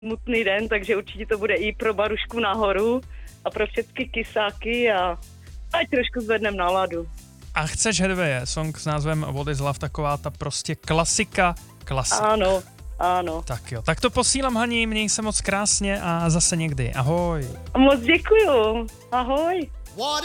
smutný den, takže určitě to bude i pro Barušku nahoru a pro všechny kysáky a ať trošku zvednem náladu. A chceš Hedvěje, song s názvem What is Love, taková ta prostě klasika. Ano, ano. Tak jo, tak to posílám, Hani, měj se moc krásně a zase někdy. Ahoj. Moc děkuju. Ahoj.